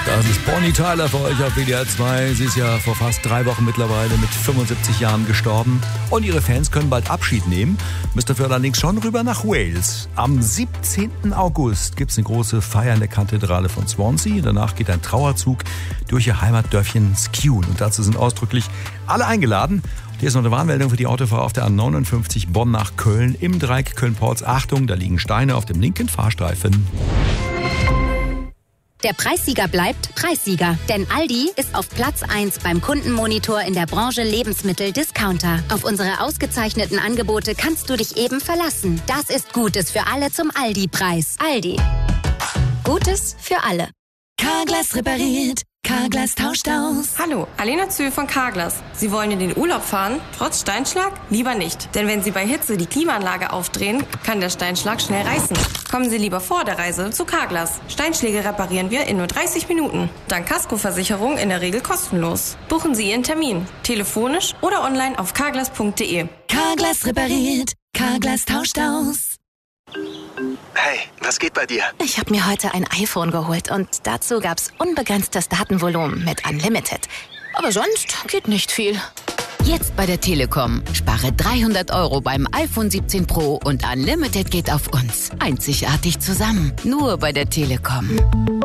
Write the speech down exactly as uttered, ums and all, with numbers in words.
Das ist Bonnie Tyler für euch auf W D R zwei. Sie ist ja vor fast drei Wochen mittlerweile mit fünfundsiebzig Jahren gestorben. Und ihre Fans können bald Abschied nehmen. Müsst dafür allerdings schon rüber nach Wales. Am siebzehnten August gibt es eine große Feier in der Kathedrale von Swansea. Danach geht ein Trauerzug durch ihr Heimatdörfchen Skune. Und dazu sind ausdrücklich alle eingeladen. Hier ist noch eine Warnmeldung für die Autofahrer auf der A neunundfünfzig Bonn nach Köln. Im Dreieck Köln-Porz. Achtung, da liegen Steine auf dem linken Fahrstreifen. Der Preissieger bleibt Preissieger, denn Aldi ist auf Platz eins beim Kundenmonitor in der Branche Lebensmittel-Discounter. Auf unsere ausgezeichneten Angebote kannst du dich eben verlassen. Das ist Gutes für alle zum Aldi-Preis. Aldi. Gutes für alle. Carglass repariert. Carglass tauscht aus. Hallo, Alena Zühl von Carglass. Sie wollen in den Urlaub fahren? Trotz Steinschlag? Lieber nicht. Denn wenn Sie bei Hitze die Klimaanlage aufdrehen, kann der Steinschlag schnell reißen. Kommen Sie lieber vor der Reise zu Carglass. Steinschläge reparieren wir in nur dreißig Minuten. Dank Kaskoversicherung in der Regel kostenlos. Buchen Sie Ihren Termin. Telefonisch oder online auf carglass punkt de. Carglass repariert. Carglass tauscht aus. Hey, was geht bei dir? Ich habe mir heute ein iPhone geholt und dazu gab's unbegrenztes Datenvolumen mit Unlimited. Aber sonst geht nicht viel. Jetzt bei der Telekom. Spare dreihundert Euro beim iPhone siebzehn Pro und Unlimited geht auf uns. Einzigartig zusammen. Nur bei der Telekom.